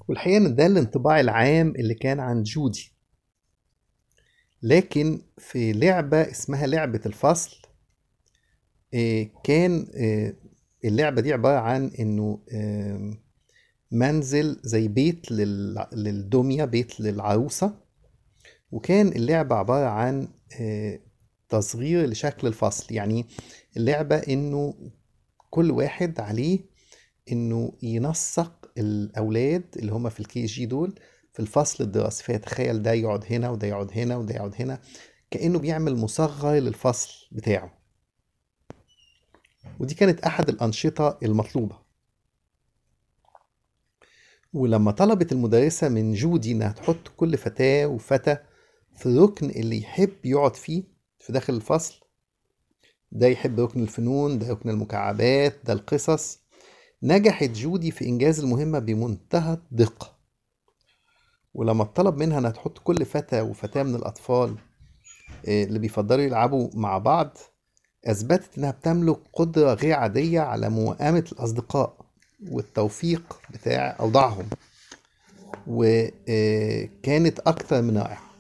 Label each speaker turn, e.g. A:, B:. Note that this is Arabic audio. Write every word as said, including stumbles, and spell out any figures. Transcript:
A: والحقيقة إن ده الانطباع العام اللي كان عن جودي. لكن في لعبة اسمها لعبة الفصل، آه، كان آه، اللعبة دي عبارة عن إنه آم، منزل زي بيت لل- للدمية، بيت للعروسة. وكان اللعبة عبارة عن آه، تصغير لشكل الفصل. يعني اللعبة إنه كل واحد عليه إنه ينسق الأولاد اللي هم في الكي جي دول في الفصل الدراسي. فيتخيل ده يقعد هنا وده يقعد هنا وده يقعد هنا، كأنه بيعمل مصغر للفصل بتاعه. ودي كانت أحد الأنشطة المطلوبة. ولما طلبت المدرسة من جودي إنها تحط كل فتاة وفتى في الركن اللي يحب يقعد فيه في داخل الفصل، ده يحب ركن الفنون، ده ركن المكعبات، ده القصص، نجحت جودي في إنجاز المهمة بمنتهى الدقة. ولما اتطلب منها إنها تحط كل فتى وفتاة من الأطفال آه، اللي بيفضلوا يلعبوا مع بعض، أثبتت إنها بتملك قدرة غير عادية على موائمة الأصدقاء والتوفيق بتاع أوضاعهم. وكانت أكتر من رائعة.